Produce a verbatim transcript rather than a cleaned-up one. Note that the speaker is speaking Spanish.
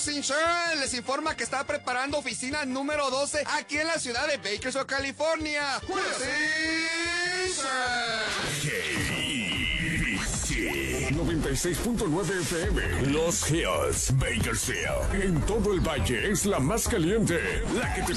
Health Insurance les informa que está preparando oficina número doce aquí en la ciudad de Bakersfield, California. noventa y seis punto nueve F M. Los Hills, Bakersfield. En todo el valle es la más caliente. La que te